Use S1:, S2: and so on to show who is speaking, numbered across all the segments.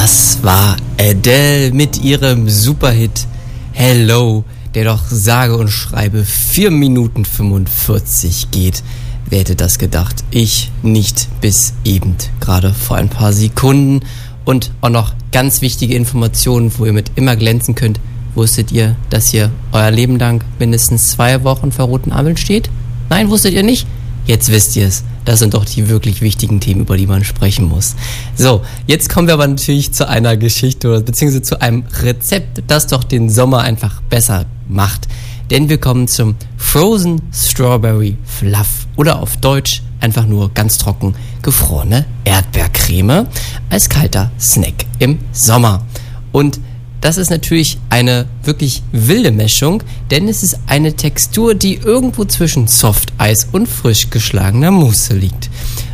S1: Das war Adele mit ihrem Superhit Hello, der doch sage und schreibe 4 Minuten 45 geht. Wer hätte das gedacht? Ich nicht, bis eben gerade vor ein paar Sekunden. Und auch noch ganz wichtige Informationen, wo ihr mit immer glänzen könnt. Wusstet ihr, dass ihr euer Leben lang mindestens 2 Wochen vor roten Ampeln steht? Nein, wusstet ihr nicht? Jetzt wisst ihr es. Das sind doch die wirklich wichtigen Themen, über die man sprechen muss. So, jetzt kommen wir aber natürlich zu einer Geschichte, beziehungsweise zu einem Rezept, das doch den Sommer einfach besser macht. Denn wir kommen zum Frozen Strawberry Fluff oder auf Deutsch einfach nur ganz trocken gefrorene Erdbeercreme als kalter Snack im Sommer. Und das ist natürlich eine wirklich wilde Mischung, denn es ist eine Textur, die irgendwo zwischen Softeis und frisch geschlagener Mousse liegt.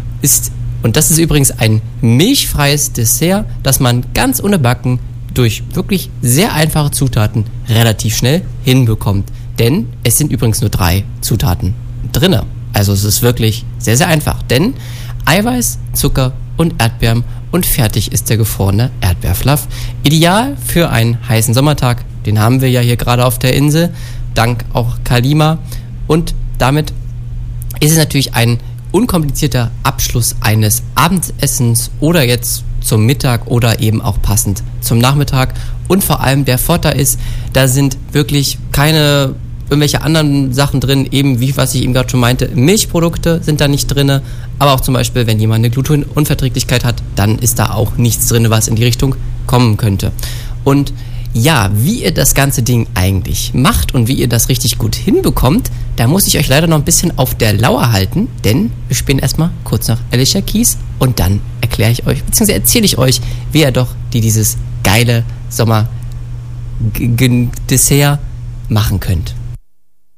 S1: Und das ist übrigens ein milchfreies Dessert, das man ganz ohne Backen durch wirklich sehr einfache Zutaten relativ schnell hinbekommt. Denn es sind übrigens nur 3 Zutaten drinne. Also es ist wirklich sehr, sehr einfach. Denn Eiweiß, Zucker und Erdbeeren und fertig ist der gefrorene Erdbeerfluff. Ideal für einen heißen Sommertag. Den haben wir ja hier gerade auf der Insel. Dank auch Kalima. Und damit ist es natürlich ein unkomplizierter Abschluss eines Abendessens oder jetzt zum Mittag oder eben auch passend zum Nachmittag. Und vor allem der Vorteil ist, da sind wirklich keine irgendwelche anderen Sachen drin, eben wie was ich eben gerade schon meinte, Milchprodukte sind da nicht drin, aber auch zum Beispiel, wenn jemand eine Glutenunverträglichkeit hat, dann ist da auch nichts drin, was in die Richtung kommen könnte. Und ja, wie ihr das ganze Ding eigentlich macht und wie ihr das richtig gut hinbekommt, da muss ich euch leider noch ein bisschen auf der Lauer halten, denn wir spielen erstmal kurz nach Alicia Keys und dann erkläre ich euch, beziehungsweise erzähle ich euch, wie ihr doch dieses geile Sommer-Dessert machen könnt.